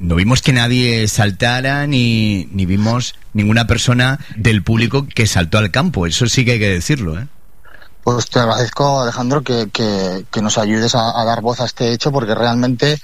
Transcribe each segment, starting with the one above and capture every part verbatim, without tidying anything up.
no vimos que nadie saltara ni, ni vimos ninguna persona del público que saltó al campo. Eso sí que hay que decirlo, ¿eh? Pues te agradezco, Alejandro, que, que, que nos ayudes a, a dar voz a este hecho, porque realmente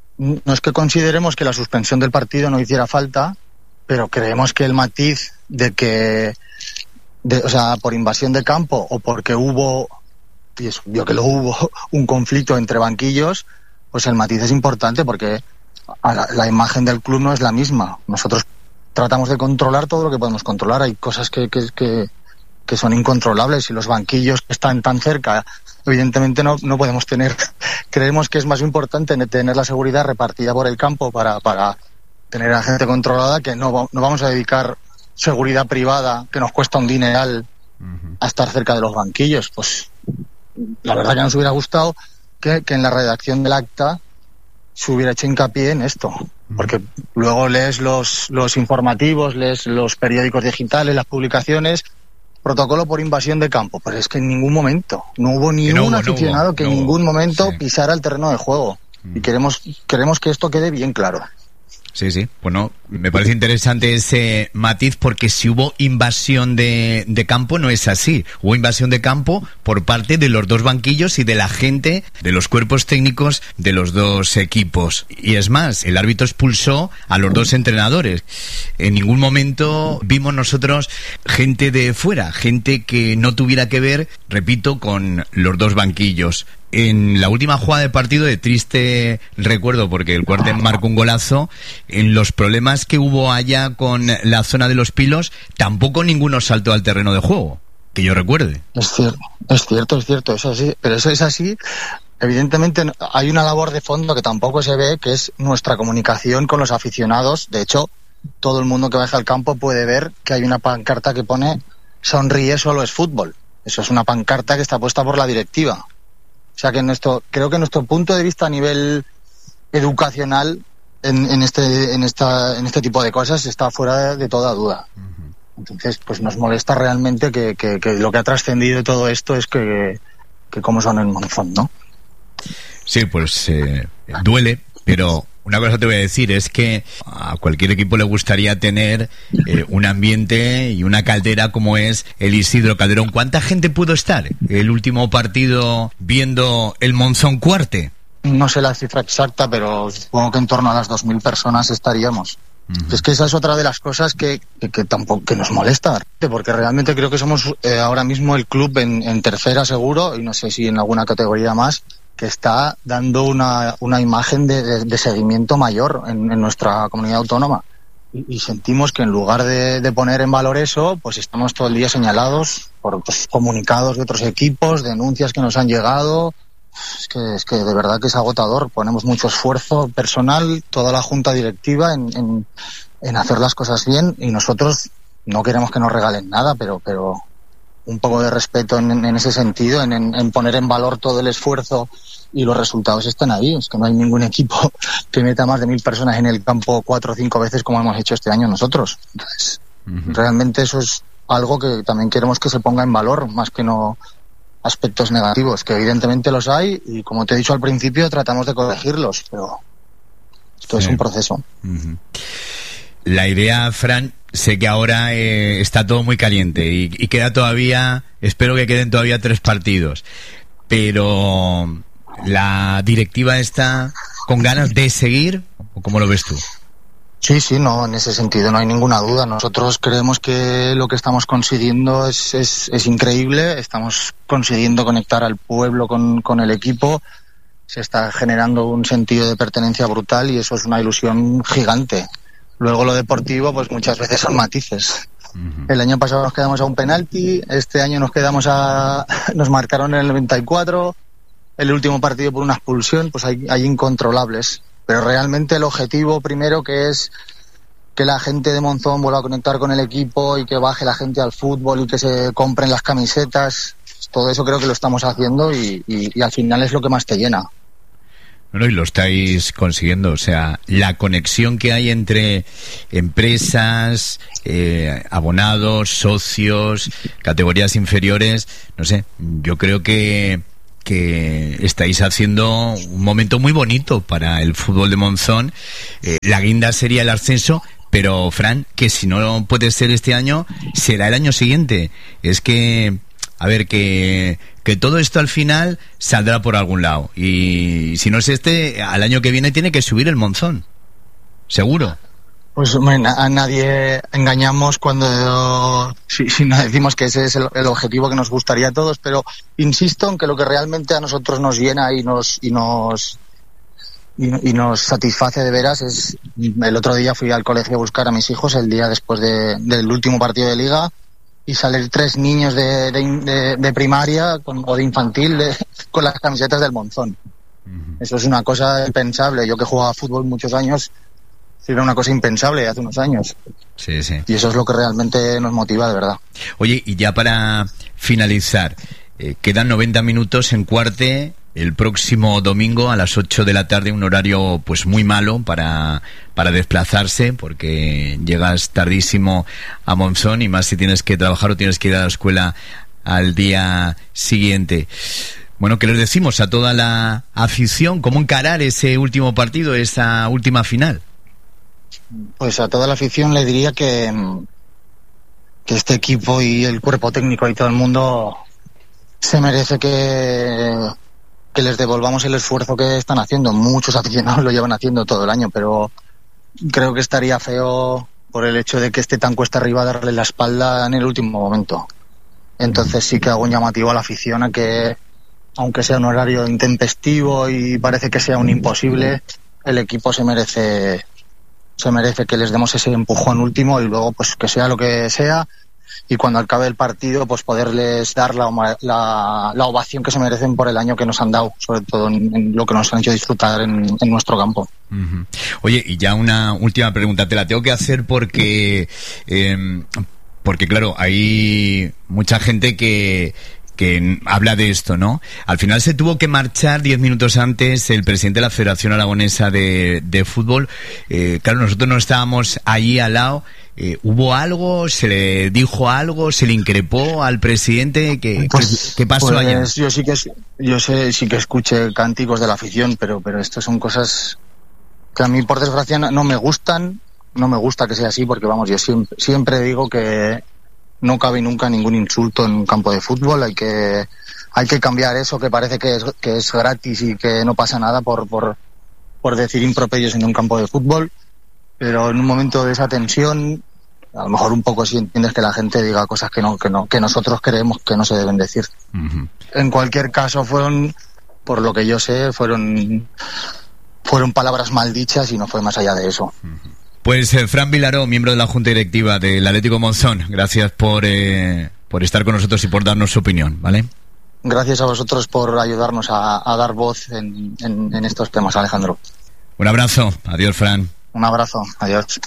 no es que consideremos que la suspensión del partido no hiciera falta, pero creemos que el matiz de que, de, o sea, por invasión de campo o porque hubo, y es obvio que lo hubo, un conflicto entre banquillos, pues el matiz es importante, porque la, la imagen del club no es la misma. Nosotros tratamos de controlar todo lo que podemos controlar. Hay cosas que, que, que, que son incontrolables, y los banquillos que están tan cerca, evidentemente no, no podemos tener. Creemos que es más importante tener la seguridad repartida por el campo para, para tener a la gente controlada, que no, no vamos a dedicar seguridad privada, que nos cuesta un dineral, uh-huh, a estar cerca de los banquillos. Pues la verdad que nos hubiera gustado que, que en la redacción del acta se hubiera hecho hincapié en esto, porque luego lees los, los informativos, lees los periódicos digitales, las publicaciones, protocolo por invasión de campo, pero es que en ningún momento, no hubo ni no un hubo, aficionado no hubo, que no en ningún hubo, momento sí. pisara el terreno de juego, mm. y queremos, queremos que esto quede bien claro. Sí, sí. Bueno, me parece interesante ese matiz, porque si hubo invasión de, de campo, no es así. Hubo invasión de campo por parte de los dos banquillos y de la gente, de los cuerpos técnicos de los dos equipos. Y es más, el árbitro expulsó a los dos entrenadores. En ningún momento vimos nosotros gente de fuera, gente que no tuviera que ver, repito, con los dos banquillos. En la última jugada del partido, de triste recuerdo, porque el Cuartel marcó un golazo, en los problemas que hubo allá con la zona de los Pilos, tampoco ninguno saltó al terreno de juego, que yo recuerde. Es cierto, es cierto, es cierto, es así, pero eso es así. Evidentemente hay una labor de fondo que tampoco se ve, que es nuestra comunicación con los aficionados. De hecho, todo el mundo que baja al campo puede ver que hay una pancarta que pone "sonríe, solo es fútbol". Eso es una pancarta que está puesta por la directiva. O sea que nuestro, creo que nuestro punto de vista a nivel educacional en, en este en esta en este tipo de cosas está fuera de, de toda duda. Entonces, pues nos molesta realmente que, que, que lo que ha trascendido de todo esto es que, que cómo son en Monzón, ¿no? Sí, pues eh, duele, pero una cosa te voy a decir, es que a cualquier equipo le gustaría tener eh, un ambiente y una caldera como es el Isidro Calderón. ¿Cuánta gente pudo estar el último partido viendo el Monzón Cuarte? No sé la cifra exacta, pero supongo que en torno a las dos mil personas estaríamos. Uh-huh. Es que esa es otra de las cosas que, que, que tampoco que nos molesta, porque realmente creo que somos eh, ahora mismo el club en, en tercera seguro, y no sé si en alguna categoría más, que está dando una, una imagen de, de, de seguimiento mayor en, en nuestra comunidad autónoma. Y, y sentimos que en lugar de, de poner en valor eso, pues estamos todo el día señalados por pues, comunicados de otros equipos, denuncias que nos han llegado. Es que, es que de verdad que es agotador. Ponemos mucho esfuerzo personal, toda la junta directiva, en, en, en hacer las cosas bien, y nosotros no queremos que nos regalen nada, pero... pero un poco de respeto en, en ese sentido, en, en, en poner en valor todo el esfuerzo, y los resultados están ahí. Es que no hay ningún equipo que meta más de mil personas en el campo cuatro o cinco veces como hemos hecho este año nosotros. Entonces, uh-huh, realmente eso es algo que también queremos que se ponga en valor, más que no aspectos negativos, que evidentemente los hay, y como te he dicho al principio, tratamos de corregirlos, pero esto sí es un proceso. Uh-huh. La idea, Fran, sé que ahora eh, está todo muy caliente y, y queda todavía, espero que queden todavía tres partidos, pero la directiva está con ganas de seguir, ¿o cómo lo ves tú? Sí, sí, no, en ese sentido no hay ninguna duda. Nosotros creemos que lo que estamos consiguiendo es, es, es increíble. Estamos consiguiendo conectar al pueblo con, con el equipo. Se está generando un sentido de pertenencia brutal, y eso es una ilusión gigante. Luego lo deportivo, pues muchas veces son matices. Uh-huh. El año pasado nos quedamos a un penalti, este año nos quedamos a... nos marcaron en el noventa y cuatro, el último partido por una expulsión, pues hay, hay incontrolables. Pero realmente el objetivo primero, que es que la gente de Monzón vuelva a conectar con el equipo y que baje la gente al fútbol y que se compren las camisetas, todo eso creo que lo estamos haciendo, y, y, y al final es lo que más te llena. Bueno, y lo estáis consiguiendo, o sea, la conexión que hay entre empresas, eh, abonados, socios, categorías inferiores, no sé, yo creo que que estáis haciendo un momento muy bonito para el fútbol de Monzón. Eh, la guinda sería el ascenso, pero Fran, que si no puede ser este año, será el año siguiente. Es que, a ver, que, que todo esto al final saldrá por algún lado. Y si no es este, al año que viene tiene que subir el Monzón. Seguro. Pues a nadie engañamos cuando si, si nos decimos que ese es el, el objetivo que nos gustaría a todos, pero insisto en que lo que realmente a nosotros nos llena y nos y nos y, y nos satisface de veras es, el otro día fui al colegio a buscar a mis hijos el día después de, del último partido de liga y salen tres niños de, de, de, de primaria con, o de infantil de, con las camisetas del Monzón. Uh-huh. Eso es una cosa impensable. Yo que jugaba a fútbol muchos años, era una cosa impensable hace unos años. Sí, sí. Y eso es lo que realmente nos motiva, de verdad. Oye, y ya para finalizar, eh, quedan noventa minutos en Cuarte el próximo domingo a las ocho de la tarde, un horario pues muy malo para, para desplazarse, porque llegas tardísimo a Monzón, y más si tienes que trabajar o tienes que ir a la escuela al día siguiente. Bueno, ¿qué les decimos a toda la afición? ¿Cómo encarar ese último partido, esa última final? Pues a toda la afición le diría que, que este equipo y el cuerpo técnico y todo el mundo se merece que, que les devolvamos el esfuerzo que están haciendo. Muchos aficionados lo llevan haciendo todo el año, pero creo que estaría feo por el hecho de que esté tan cuesta arriba darle la espalda en el último momento. Entonces sí que hago un llamativo a la afición a que, aunque sea un horario intempestivo y parece que sea un imposible, el equipo se merece se merece que les demos ese empujón último y luego pues que sea lo que sea, y cuando acabe el partido pues poderles dar la, la, la ovación que se merecen por el año que nos han dado, sobre todo en, en lo que nos han hecho disfrutar en, en nuestro campo. Uh-huh. Oye, y ya una última pregunta, te la tengo que hacer porque eh, porque claro, hay mucha gente que que habla de esto, ¿no? Al final se tuvo que marchar diez minutos antes el presidente de la Federación Aragonesa de, de Fútbol. Eh, claro, nosotros no estábamos allí al lado. Eh, ¿Hubo algo? ¿Se le dijo algo? ¿Se le increpó al presidente? ¿Qué, pues, ¿qué pasó pues, allá? Yo sí que yo sé, sí que escuché cánticos de la afición, pero pero esto son cosas que a mí, por desgracia, no me gustan. No me gusta que sea así, porque vamos, yo siempre, siempre digo que no cabe nunca ningún insulto en un campo de fútbol. Hay que hay que cambiar eso que parece que es, que es gratis y que no pasa nada por, por, por decir improperios en un campo de fútbol. Pero en un momento de esa tensión, a lo mejor un poco sí entiendes que la gente diga cosas que no que no que nosotros creemos que no se deben decir. Uh-huh. En cualquier caso, fueron, por lo que yo sé, fueron fueron palabras mal dichas y no fue más allá de eso. Uh-huh. Pues eh, Fran Vilaró, miembro de la Junta Directiva del Atlético Monzón, gracias por eh, por estar con nosotros y por darnos su opinión, ¿vale? Gracias a vosotros por ayudarnos a, a dar voz en, en, en estos temas, Alejandro. Un abrazo, adiós, Fran. Un abrazo, adiós.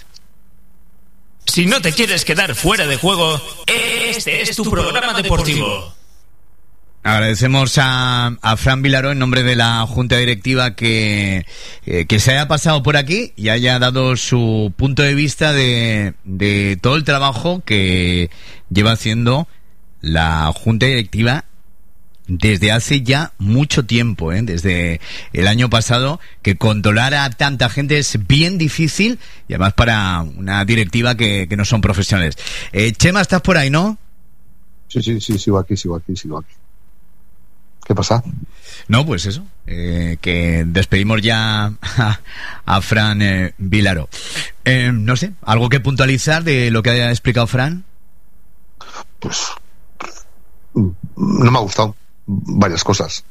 Si no te quieres quedar fuera de juego, este es tu programa deportivo. Agradecemos a, a Fran Vilaró en nombre de la Junta Directiva que, eh, que se haya pasado por aquí y haya dado su punto de vista de, de todo el trabajo que lleva haciendo la Junta Directiva desde hace ya mucho tiempo, ¿eh? Desde el año pasado, que controlar a tanta gente es bien difícil, y además para una directiva que, que no son profesionales. Eh, Chema, ¿estás por ahí, no? Sí, sí, sí, sigo aquí, sigo aquí, sigo aquí. ¿Qué pasa? No, pues eso, eh, que despedimos ya a, a Fran eh, Vilaró. Eh, no sé, ¿algo que puntualizar de lo que haya explicado Fran? Pues no me ha gustado varias cosas.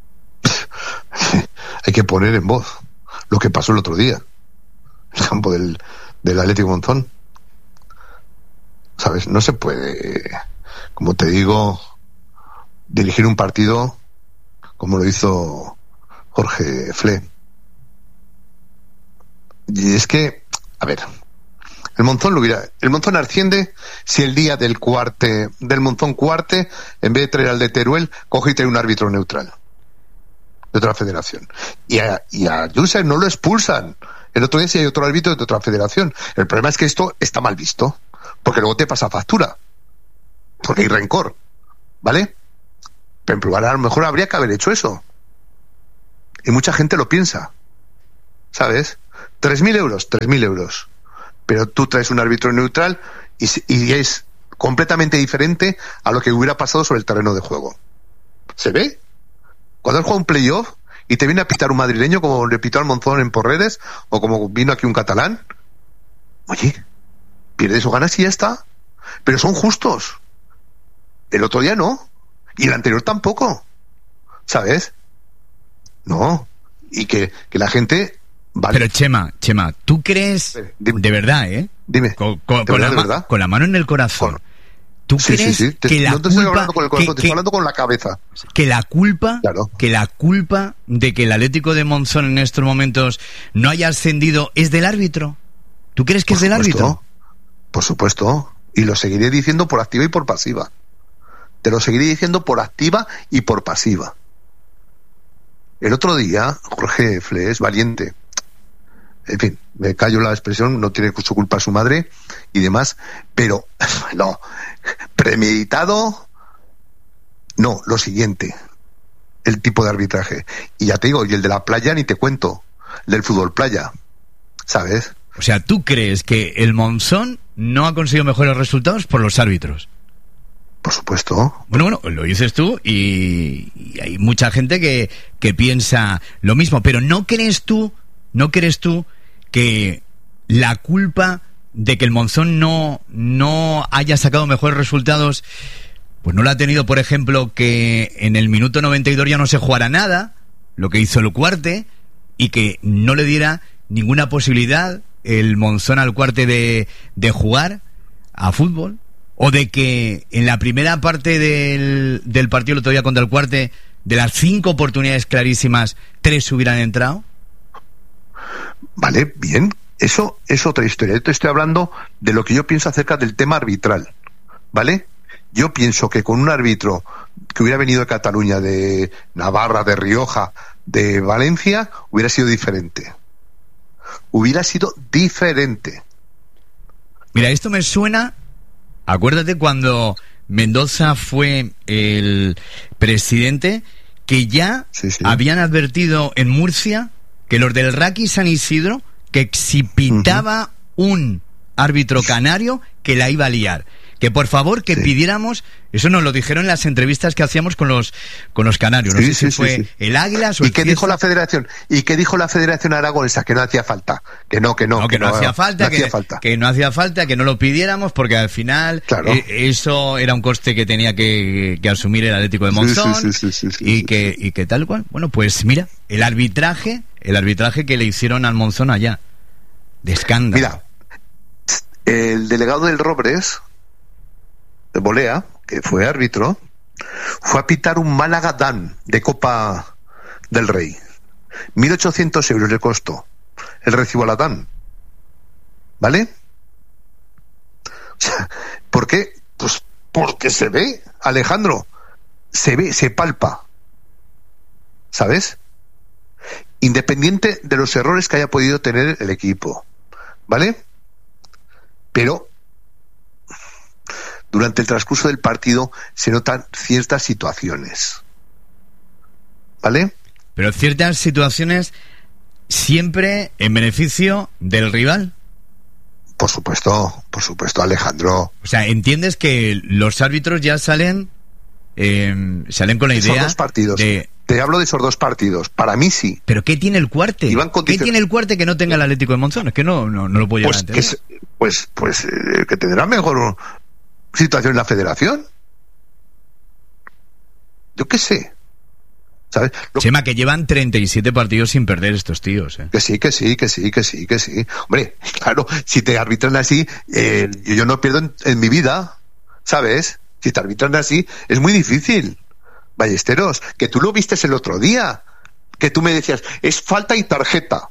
Hay que poner en voz lo que pasó el otro día en el campo del, del Atlético Monzón. ¿Sabes? No se puede, como te digo, dirigir un partido como lo hizo Jorge Fle. Y es que, a ver, el Monzón lo hubiera, el Monzón asciende si el día del cuarte, del Monzón cuarte, en vez de traer al de Teruel, coge y trae un árbitro neutral de otra federación. Y a, y a Yusef no lo expulsan. El otro día sí hay otro árbitro de otra federación. El problema es que esto está mal visto, porque luego te pasa factura, porque hay rencor, ¿vale? Pero en plural a lo mejor habría que haber hecho eso. Y mucha gente lo piensa. ¿Sabes? Tres mil euros, tres mil euros. Pero tú traes un árbitro neutral y, y es completamente diferente a lo que hubiera pasado sobre el terreno de juego. ¿Se ve? Cuando has jugado un playoff y te viene a pitar un madrileño como le pitó al Monzón en Porreres o como vino aquí un catalán, oye, pierdes o ganas y ya está. Pero son justos. El otro día no. Y el anterior tampoco. ¿Sabes? No. Y que, que la gente... Vale. Pero Chema, Chema, ¿tú crees, dime, de verdad, eh? Dime. Con, con, ¿De con, verdad, la, de verdad? con la mano en el corazón. Con... ¿Tú sí, crees sí, sí. Te, que la no te estoy culpa... hablando con el corazón, que, te estoy que, hablando con la cabeza. Que la culpa... Claro. Que la culpa de que el Atlético de Monzón en estos momentos no haya ascendido es del árbitro. ¿Tú crees que Por es del supuesto, árbitro? Por supuesto. Y lo seguiré diciendo por activa y por pasiva. Te lo seguiré diciendo por activa y por pasiva. El otro día, Jorge Fles, valiente, en fin, me callo la expresión, no tiene su culpa su madre y demás, pero no, premeditado, no, lo siguiente, el tipo de arbitraje. Y ya te digo, y el de la playa ni te cuento, el del fútbol playa, ¿sabes? O sea, ¿tú crees que el Monzón no ha conseguido mejores resultados por los árbitros? Por supuesto. Bueno, bueno, lo dices tú y, y hay mucha gente que, que piensa lo mismo, pero ¿no crees tú, no crees tú que la culpa de que el Monzón no, no haya sacado mejores resultados, pues no la ha tenido, por ejemplo, que en el minuto noventa y dos ya no se jugara nada, lo que hizo el Cuarte, y que no le diera ninguna posibilidad el Monzón al Cuarte de, de jugar a fútbol? ¿O de que en la primera parte del, del partido el otro día contra el Cuarte, de las cinco oportunidades clarísimas, tres hubieran entrado? Vale, bien. Eso es otra historia. Yo te estoy hablando de lo que yo pienso acerca del tema arbitral. ¿Vale? Yo pienso que con un árbitro que hubiera venido de Cataluña, de Navarra, de Rioja, de Valencia, hubiera sido diferente. Hubiera sido diferente. Mira, esto me suena... Acuérdate cuando Mendoza fue el presidente, que ya sí, sí. habían advertido en Murcia que los del Raqui San Isidro, que si pitaba uh-huh. un árbitro canario, que la iba a liar. Que por favor que sí. pidiéramos, eso nos lo dijeron en las entrevistas que hacíamos con los con los canarios, no sí, sé sí, si fue sí, sí. el Águilas o ¿Y el qué Fiesta? dijo la Federación? ¿Y qué dijo la Federación Aragonesa? Que no hacía falta, que no, que no, no que, que no, no hacía falta, no que, hacía falta. que no hacía falta, que no lo pidiéramos porque al final claro. eh, eso era un coste que tenía que, que asumir el Atlético de Monzón sí, sí, sí, sí, sí, y sí, que sí. y que tal cual. Bueno, pues mira, el arbitraje, el arbitraje que le hicieron al Monzón allá, de escándalo. Mira, el delegado del Robres de Bolea, que fue árbitro, fue a pitar un Málaga Dan de Copa del Rey. mil ochocientos euros le costó el recibo a la Dan. ¿Vale? O sea, ¿por qué? Pues porque se ve, Alejandro, se ve, se palpa. ¿Sabes? Independiente de los errores que haya podido tener el equipo. ¿Vale? Pero durante el transcurso del partido se notan ciertas situaciones. ¿Vale? Pero ciertas situaciones siempre en beneficio del rival. Por supuesto, por supuesto, Alejandro. O sea, ¿entiendes que los árbitros ya salen eh, salen con la idea esos dos partidos. de... Te hablo de esos dos partidos. Para mí sí. ¿Pero qué tiene el Cuarte? Condicion... ¿Qué tiene el Cuarte que no tenga el Atlético de Monzón? Es que no, no, no lo puedo llegar pues, a entender. Que es, pues, pues eh, que tendrá mejor situación en la Federación. Yo qué sé. ¿Sabes? Lo... Chema, que llevan treinta y siete partidos sin perder estos tíos, ¿eh? Que sí, que sí, que sí, que sí, que sí. Hombre, claro, si te arbitran así, eh, yo no pierdo en, en mi vida, ¿sabes? Si te arbitran así, es muy difícil. Ballesteros, que tú lo vistes el otro día, que tú me decías, es falta y tarjeta.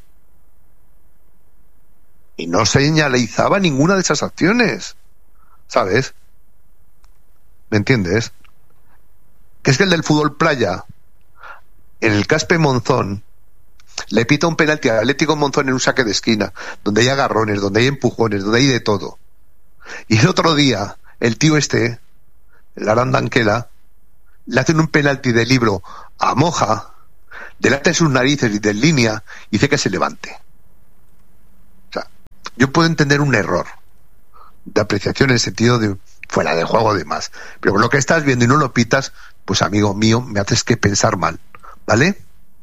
Y no señalizaba ninguna de esas acciones, ¿sabes? ¿Me entiendes? Que es que el del fútbol playa, en el Caspe Monzón, le pita un penalti al Atlético Monzón en un saque de esquina, donde hay agarrones, donde hay empujones, donde hay de todo. Y el otro día, el tío este, el Arandanquela, le hacen un penalti de libro a Moja, delante de sus narices y de línea, y dice que se levante. O sea, yo puedo entender un error de apreciación en el sentido de fuera de juego de más, pero con lo que estás viendo y no lo pitas, pues amigo mío, me haces que pensar mal, ¿vale?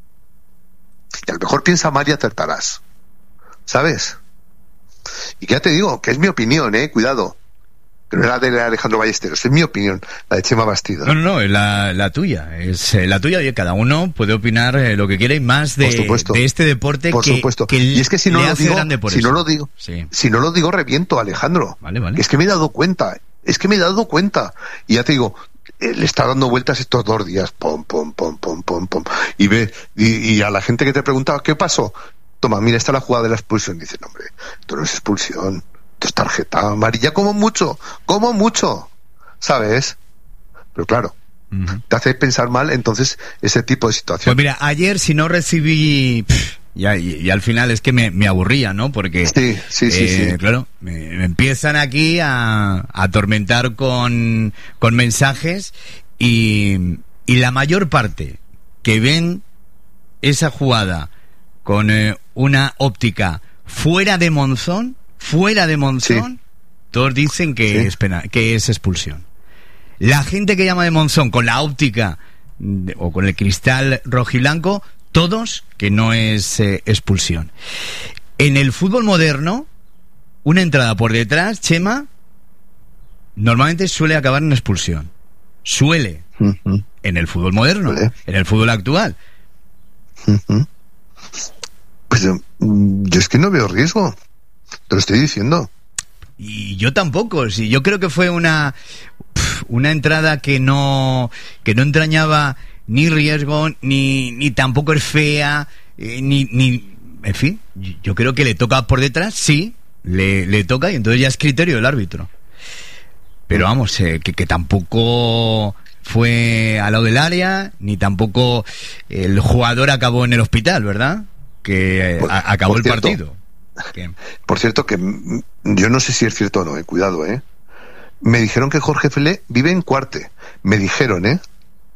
Y a lo mejor piensa mal y acertarás, ¿sabes? Y que ya te digo, que es mi opinión, eh, cuidado, que no era de Alejandro Ballesteros, es mi opinión, la de Chema Bastida. No, no, no, la, la tuya, es eh, la tuya, oye, cada uno puede opinar eh, lo que quiere y más de, de este deporte por que, supuesto. que y es que si no le lo hace digo, grande por si eso. no lo digo, sí. si no lo digo reviento, Alejandro. Vale, vale. Que es que me he dado cuenta, es que me he dado cuenta. Y ya te digo, eh, le está dando vueltas estos dos días, pom, pom, pom, pom, pom, pom. Y ve, y, y a la gente que te preguntaba, ¿qué pasó? Toma, mira, está la jugada de la expulsión. Dice, no, hombre, esto no es expulsión, esto es tarjeta amarilla, como mucho, como mucho, ¿sabes? Pero claro, uh-huh. te hace pensar mal, entonces, ese tipo de situación. Pues mira, ayer si no recibí... Pff, y, y, y al final es que me, me aburría, ¿no? Porque, sí, sí, sí, eh, sí. claro, me, me empiezan aquí a, a atormentar con, con mensajes y, y la mayor parte que ven esa jugada con eh, una óptica fuera de Monzón, fuera de Monzón, sí. todos dicen que, sí. es pena, que es expulsión. La gente que llama de Monzón con la óptica de, o con el cristal rojiblanco, todos que no es eh, expulsión. En el fútbol moderno, una entrada por detrás, Chema, normalmente suele acabar en expulsión. Suele. Uh-huh. En el fútbol moderno, ¿vale? En el fútbol actual. Uh-huh. Pues yo, yo es que no veo riesgo. Te lo estoy diciendo. Y yo tampoco. Sí, yo creo que fue una una entrada que no que no entrañaba ni riesgo, ni, ni tampoco es fea, eh, ni, ni... En fin, yo creo que le toca por detrás, sí, le, le toca y entonces ya es criterio del árbitro. Pero vamos, eh, que, que tampoco fue al lado del área, ni tampoco el jugador acabó en el hospital, ¿verdad? Que eh, por, a, acabó el cierto, partido. ¿Qué? Por cierto, que yo no sé si es cierto o no, eh, cuidado, ¿eh? Me dijeron que Jorge Flé vive en Cuarte. Me dijeron, ¿eh?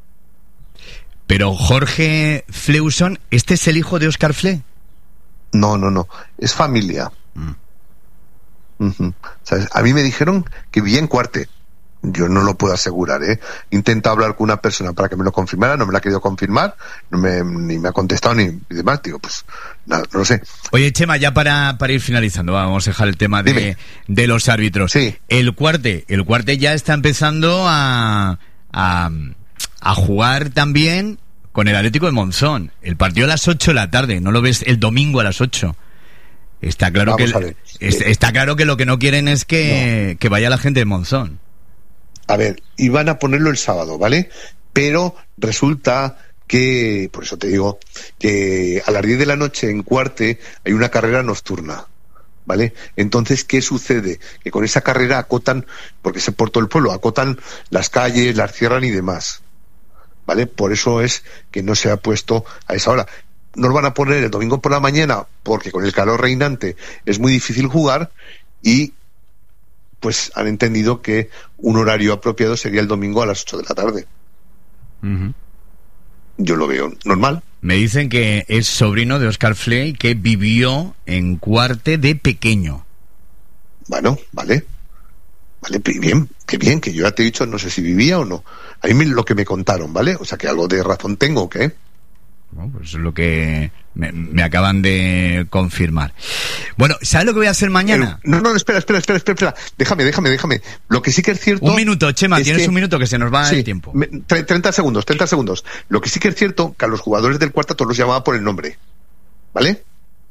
Pero Jorge Fleuson, ¿este es el hijo de Óscar Flé? No, no, no. Es familia. Mm. Uh-huh. ¿Sabes? A mí me dijeron que vivía en Cuarte. Yo no lo puedo asegurar, ¿eh? Intento hablar con una persona para que me lo confirmara, no me lo ha querido confirmar, no me, ni me ha contestado ni, ni demás. Digo, pues, nada, no lo sé. Oye, Chema, ya para, para ir finalizando, vamos a dejar el tema de, de los árbitros. Sí. El Cuarte, el Cuarte ya está empezando a... a a jugar también con el Atlético de Monzón. El partido a las ocho de la tarde, no lo ves el domingo a las ocho. Está claro Vamos que es, está claro que lo que no quieren es que, no. que vaya la gente de Monzón. A ver, iban a ponerlo el sábado, ¿vale? Pero resulta que, por eso te digo, que a las diez de la noche en Cuarte hay una carrera nocturna, ¿vale? Entonces, ¿qué sucede? Que con esa carrera acotan, porque se por todo el pueblo, acotan las calles, las cierran y demás, ¿vale? Por eso es que no se ha puesto a esa hora. Nos van a poner el domingo por la mañana, porque con el calor reinante es muy difícil jugar, y pues han entendido que un horario apropiado sería el domingo a las ocho de la tarde. Uh-huh. Yo lo veo normal. Me dicen que es sobrino de Óscar Flé y que vivió en Cuarte de pequeño. Bueno, vale. Vale, bien, qué bien, que yo ya te he dicho, no sé si vivía o no. A mí lo que me contaron, ¿vale? O sea, que algo de razón tengo, ¿o qué? Bueno, pues es lo que me, me acaban de confirmar. Bueno, ¿sabes lo que voy a hacer mañana? No, no, espera, espera, espera, espera, espera. Déjame, déjame, déjame. Lo que sí que es cierto... Un minuto, Chema, tienes que... un minuto que se nos va sí, el tiempo. Me, treinta segundos, treinta segundos. Lo que sí que es cierto, que a los jugadores del Cuarta todos los llamaba por el nombre. ¿Vale?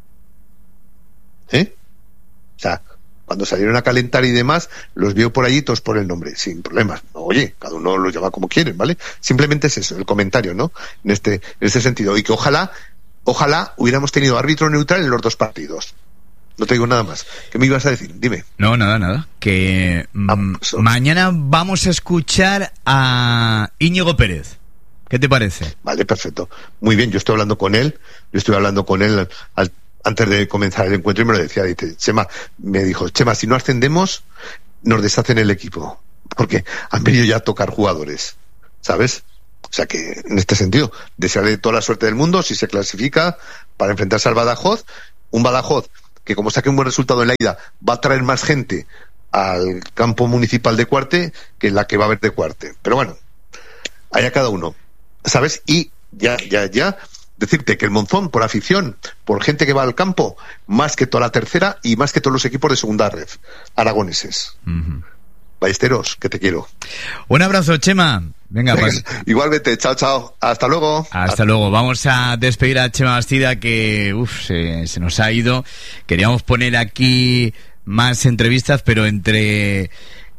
¿Eh? O sea, cuando salieron a calentar y demás, los vio por allí todos por el nombre, sin problemas. Oye, cada uno los llama como quieren, ¿vale? Simplemente es eso, el comentario, ¿no? En este, en este sentido. Y que ojalá, ojalá hubiéramos tenido árbitro neutral en los dos partidos. No te digo nada más. ¿Qué me ibas a decir? Dime. No, nada, nada. Que ah, mm, so. mañana vamos a escuchar a Íñigo Pérez. ¿Qué te parece? Vale, perfecto. Muy bien, yo estoy hablando con él. Yo estoy hablando con él al, al antes de comenzar el encuentro y me lo decía, dice, Chema, me dijo, Chema, si no ascendemos, nos deshacen el equipo, porque han venido ya a tocar jugadores, ¿sabes? O sea que, en este sentido, desearle toda la suerte del mundo si se clasifica para enfrentarse al Badajoz. Un Badajoz que, como saque un buen resultado en la ida, va a traer más gente al campo municipal de Cuarte que la que va a haber de Cuarte. Pero bueno, allá cada uno, ¿sabes? Y ya, ya, ya, decirte que el Monzón, por afición, por gente que va al campo, más que toda la tercera y más que todos los equipos de segunda red aragoneses. Uh-huh. Ballesteros, que te quiero. Un abrazo, Chema. Venga, pues. Igualmente, chao, chao. Hasta luego. Hasta, Hasta luego. Vamos a despedir a Chema Bastida, que uf, se, se nos ha ido. Queríamos poner aquí más entrevistas, pero entre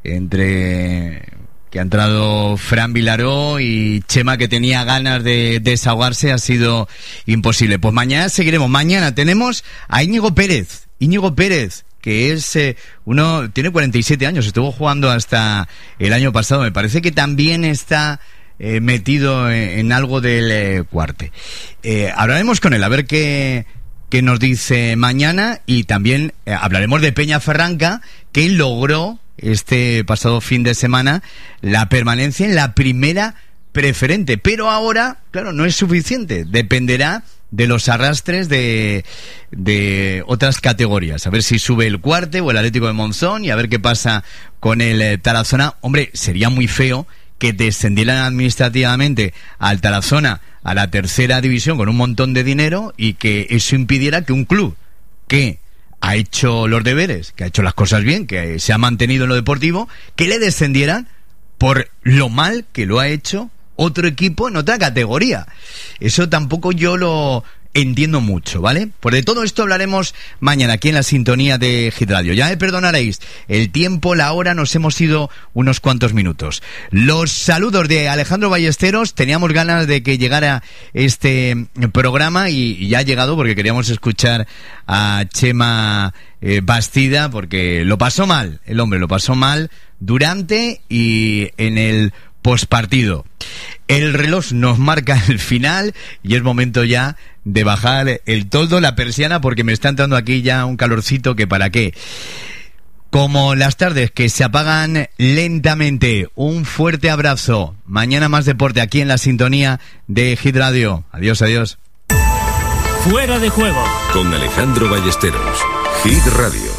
entre que ha entrado Fran Vilaró y Chema, que tenía ganas de desahogarse, ha sido imposible. Pues mañana seguiremos. Mañana tenemos a Íñigo Pérez. Íñigo Pérez, que es eh, uno, tiene cuarenta y siete años, estuvo jugando hasta el año pasado. Me parece que también está eh, metido en, en algo del eh, Cuarte. Eh, hablaremos con él, a ver qué, qué nos dice mañana, y también eh, hablaremos de Peñaferranca, que logró este pasado fin de semana la permanencia en la primera preferente. Pero ahora, claro, no es suficiente, dependerá de los arrastres de, de otras categorías. A ver si sube el Cuarte o el Atlético de Monzón, y a ver qué pasa con el eh, Tarazona. Hombre, sería muy feo que descendieran administrativamente al Tarazona a la tercera división con un montón de dinero, y que eso impidiera que un club que ha hecho los deberes, que ha hecho las cosas bien, que se ha mantenido en lo deportivo, que le descendieran por lo mal que lo ha hecho otro equipo en otra categoría. Eso tampoco yo lo entiendo mucho, ¿vale? Pues de todo esto hablaremos mañana aquí en la sintonía de Hit Radio. Ya me perdonaréis el tiempo, la hora, nos hemos ido unos cuantos minutos. Los saludos de Alejandro Ballesteros. Teníamos ganas de que llegara este programa y, y ya ha llegado, porque queríamos escuchar a Chema eh, Bastida, porque lo pasó mal, el hombre lo pasó mal durante y en el postpartido. El reloj nos marca el final y es momento ya de bajar el toldo, la persiana, porque me está entrando aquí ya un calorcito que para qué. Como las tardes que se apagan lentamente. Un fuerte abrazo. Mañana más deporte aquí en la sintonía de Hit Radio. Adiós, adiós. Fuera de juego con Alejandro Ballesteros. Hit Radio.